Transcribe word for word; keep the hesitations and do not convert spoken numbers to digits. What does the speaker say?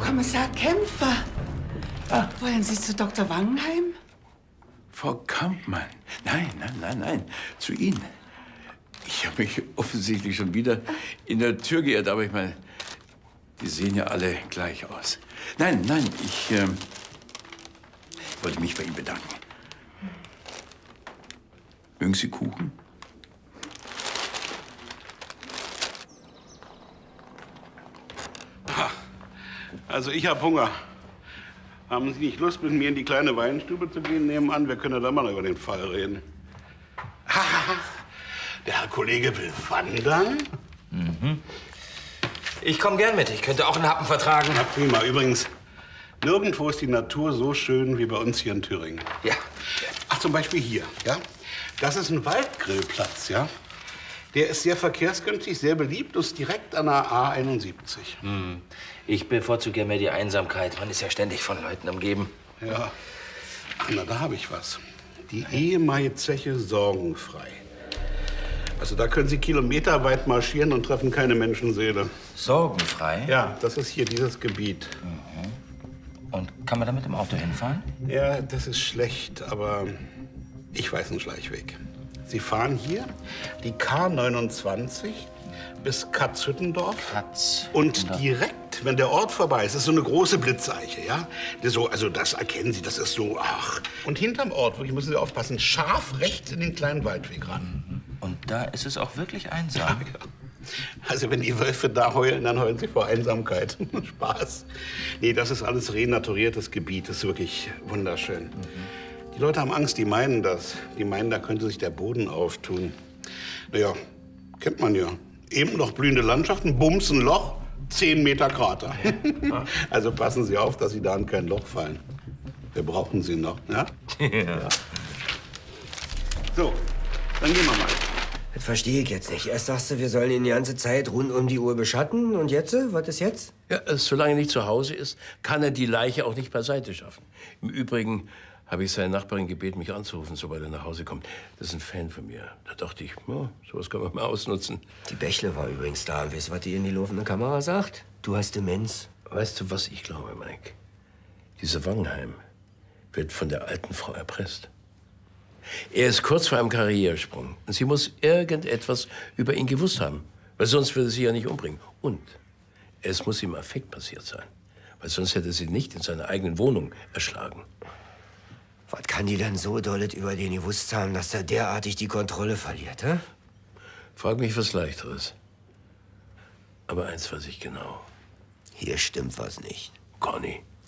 Kommissar Kämpfer. Ah. Wollen Sie zu Doktor Wangenheim? Frau Kampmann. Nein, nein, nein, nein. Zu Ihnen. Ich habe mich offensichtlich schon wieder in der Tür geirrt, aber ich meine, die sehen ja alle gleich aus. Nein, nein, ich äh, wollte mich bei Ihnen bedanken. Mögen Sie Kuchen? Also ich habe Hunger. Haben Sie nicht Lust, mit mir in die kleine Weinstube zu gehen nebenan? Wir können ja da mal über den Fall reden. Der Herr Kollege will wandern? Mhm. Ich komme gern mit. Ich könnte auch einen Happen vertragen. Na prima. Übrigens, nirgendwo ist die Natur so schön wie bei uns hier in Thüringen. Ja. Ach, zum Beispiel hier, ja? Das ist ein Waldgrillplatz, ja? Der ist sehr verkehrsgünstig, sehr beliebt und ist direkt an der A einundsiebzig. Hm. Ich bevorzuge ja mehr die Einsamkeit. Man ist ja ständig von Leuten umgeben. Ja. Ach, na, da habe ich was. Die Ehemai-Zeche Sorgenfrei. Also da können Sie kilometerweit marschieren und treffen keine Menschenseele. Sorgenfrei? Ja, das ist hier dieses Gebiet. Mhm. Und kann man da mit dem Auto hinfahren? Ja, das ist schlecht, aber ich weiß einen Schleichweg. Sie fahren hier die K neunundzwanzig bis Katzhüttendorf. Katz. Und direkt, wenn der Ort vorbei ist, ist so eine große Blitzeiche, ja? So, also das erkennen Sie, das ist so, ach. Und hinterm Ort, wirklich müssen Sie aufpassen, scharf rechts in den kleinen Waldweg ran. Und da ist es auch wirklich einsam? Ja, ja. Also wenn die Wölfe da heulen, dann heulen sie vor Einsamkeit. Spaß. Nee, das ist alles renaturiertes Gebiet, das ist wirklich wunderschön. Mhm. Die Leute haben Angst, die meinen das. Die meinen, da könnte sich der Boden auftun. Naja, kennt man ja. Eben noch blühende Landschaften, bums, ein Loch, zehn Meter Krater. Also passen Sie auf, dass Sie da in kein Loch fallen. Wir brauchen Sie noch, ja? Ja. So, dann gehen wir mal. Das verstehe ich jetzt nicht. Erst sagst du, wir sollen ihn die ganze Zeit rund um die Uhr beschatten. Und jetzt? Was ist jetzt? Ja, solange er nicht zu Hause ist, kann er die Leiche auch nicht beiseite schaffen. Im Übrigen habe ich seine Nachbarin gebeten, mich anzurufen, sobald er nach Hause kommt. Das ist ein Fan von mir. Da dachte ich, ja, sowas kann man mal ausnutzen. Die Bächle war übrigens da. Und weißt du, was die in die laufende Kamera sagt? Du hast Demenz. Weißt du, was ich glaube, Mike? Dieser Wangenheim wird von der alten Frau erpresst. Er ist kurz vor einem Karrieresprung. Und sie muss irgendetwas über ihn gewusst haben. Weil sonst würde sie ja nicht umbringen. Und es muss im Affekt passiert sein. Weil sonst hätte sie nicht in seiner eigenen Wohnung erschlagen. Was kann die denn so dollet über den gewusst haben, dass er derartig die Kontrolle verliert, hä? Frag mich was Leichteres. Aber eins weiß ich genau. Hier stimmt was nicht. Conny.